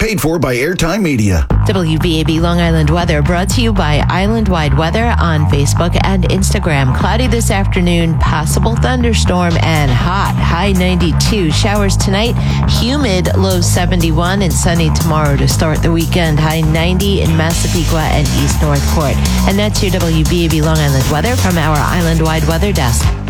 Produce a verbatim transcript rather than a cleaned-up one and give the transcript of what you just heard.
Paid for by Airtime Media. W B A B Long Island weather brought to you by Island Wide Weather on Facebook and Instagram. Cloudy this afternoon, possible thunderstorm, and hot. High ninety-two. Showers tonight, humid, low seventy-one, and sunny tomorrow to start the weekend. High ninety in Massapequa and East Northport. And that's your W B A B Long Island weather from our Island Wide Weather desk.